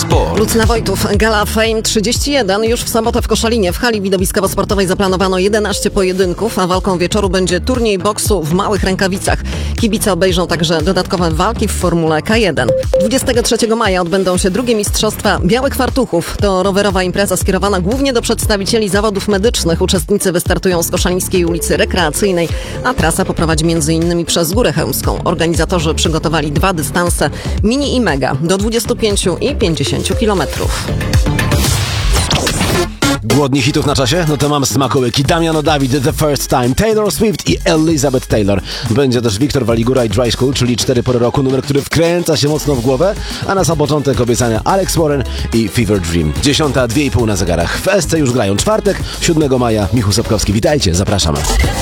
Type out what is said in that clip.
Sport. Lucyna Wojtów, Gala Fame 31. Już w sobotę w Koszalinie w hali widowiskowo-sportowej zaplanowano 11 pojedynków, a walką wieczoru będzie turniej boksu w małych rękawicach. Kibice obejrzą także dodatkowe walki w formule K1. 23 maja odbędą się drugie mistrzostwa Białych Fartuchów. To rowerowa impreza skierowana głównie do przedstawicieli zawodów medycznych. Uczestnicy wystartują z koszalińskiej ulicy Rekreacyjnej, a trasa poprowadzi m.in. przez Górę Chełmską. Organizatorzy przygotowali 2 dystanse mini i mega do 25 i 50 kilometrów. Głodni hitów na czasie? No to mam smakołyki. Damiano David, The First Time, Taylor Swift i Elizabeth Taylor. Będzie też Wiktor Waligura i Dry School, czyli 4 pory roku, numer, który wkręca się mocno w głowę, a na sam początek obiecania Alex Warren i Fever Dream. 10:02,5 na zegarach. W SC już grają czwartek, 7 maja. Michał Sobkowski, witajcie, zapraszam.